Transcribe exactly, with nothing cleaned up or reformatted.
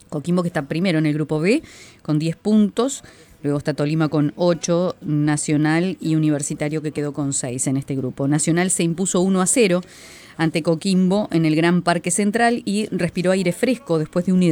Coquimbo, que está primero en el grupo B, con diez puntos. Luego está Tolima con ocho, Nacional y Universitario, que quedó con seis en este grupo. Nacional se impuso uno a cero ante Coquimbo en el Gran Parque Central y respiró aire fresco después de un